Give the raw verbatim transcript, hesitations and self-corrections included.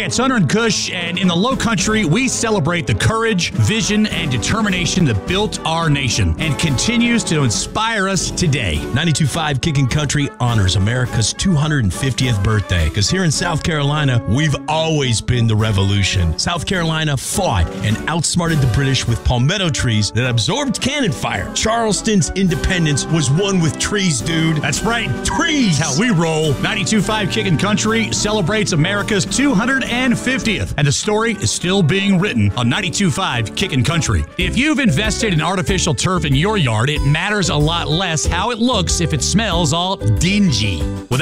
Hey, it's Hunter and Kush, and in the Low Country, we celebrate the courage, vision, and determination that built our nation and continues to inspire us today. ninety-two point five Kickin' Country honors America's two hundred fiftieth birthday, because here in South Carolina, we've always been the revolution. South Carolina fought and outsmarted the British with palmetto trees that absorbed cannon fire. Charleston's independence was won with trees, dude. That's right. Trees! How we roll. ninety-two point five Kickin' Country celebrates America's two hundred fiftieth, and the story is still being written on ninety-two point five Kickin' Country. If you've invested in artificial turf in your yard, it matters a lot less how it looks if it smells all dingy. Without